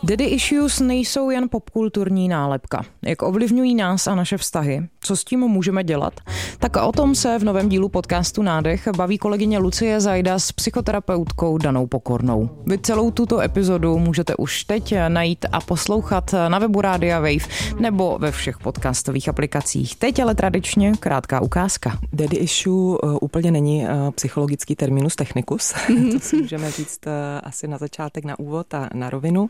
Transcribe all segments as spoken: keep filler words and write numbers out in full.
Daddy issues nejsou jen popkulturní nálepka. Jak ovlivňují nás a naše vztahy? Co s tím můžeme dělat? Tak o tom se v novém dílu podcastu Nádech baví kolegyně Lucie Zajda s psychoterapeutkou Danou Pokornou. Vy celou tuto epizodu můžete už teď najít a poslouchat na webu Rádia Wave nebo ve všech podcastových aplikacích. Teď ale tradičně krátká ukázka. Daddy issue uh, úplně není uh, psychologický terminus technicus, to si můžeme říct uh, asi na začátek, na úvod a na rovinu,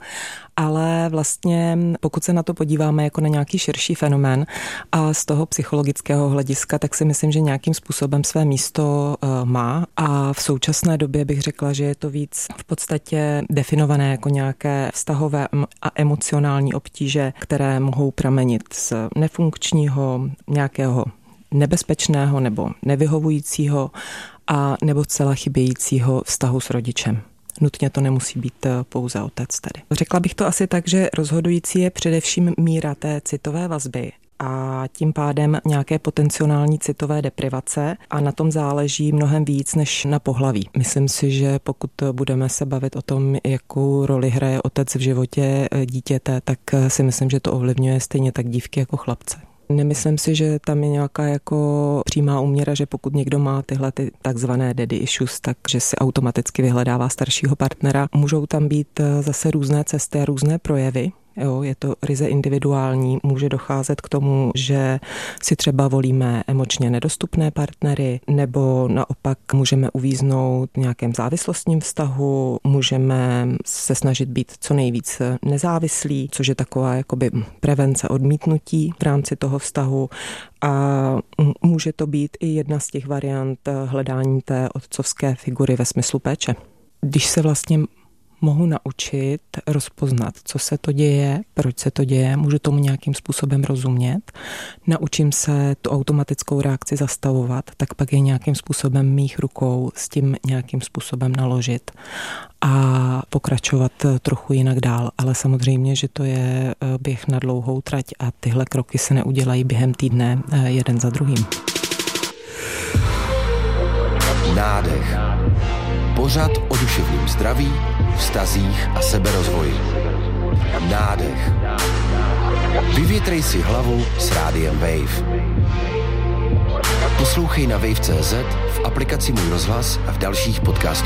ale vlastně pokud se na to podíváme jako na nějaký širší fenomén a z toho psychologického hlediska, tak si myslím, že nějakým způsobem své místo uh, má a v současné době bych řekla, že je to víc v podstatě definované jako nějaké vztahové a emocionální obtíže, které mohou pramenit z nefunkčního, nějakého nebezpečného nebo nevyhovujícího a nebo zcela chybějícího vztahu s rodičem. Nutně to nemusí být pouze otec tedy. Řekla bych to asi tak, že rozhodující je především míra té citové vazby a tím pádem nějaké potenciální citové deprivace a na tom záleží mnohem víc než na pohlaví. Myslím si, že pokud budeme se bavit o tom, jakou roli hraje otec v životě dítěte, tak si myslím, že to ovlivňuje stejně tak dívky jako chlapce. Nemyslím si, že tam je nějaká jako přímá úměra, že pokud někdo má tyhle ty takzvané daddy issues, takže si automaticky vyhledává staršího partnera. Můžou tam být zase různé cesty a různé projevy. Jo, je to ryze individuální, může docházet k tomu, že si třeba volíme emočně nedostupné partnery, nebo naopak můžeme uvíznout v nějakém závislostním vztahu, můžeme se snažit být co nejvíc nezávislí, což je taková jakoby prevence odmítnutí v rámci toho vztahu a může to být i jedna z těch variant hledání té otcovské figury ve smyslu péče. Když se vlastně mohu naučit rozpoznat, co se to děje, proč se to děje, můžu tomu nějakým způsobem rozumět, naučím se tu automatickou reakci zastavovat, tak pak je nějakým způsobem mých rukou s tím nějakým způsobem naložit a pokračovat trochu jinak dál. Ale samozřejmě, že to je běh na dlouhou trať a tyhle kroky se neudělají během týdne jeden za druhým. Nádech. Pořad o duševním zdraví, vztazích a seberozvoji. Nádech. Vyvětrej si hlavu s Rádiem Wave. Poslouchej na wave tečka cé zet, v aplikaci Můj rozhlas a v dalších podcastových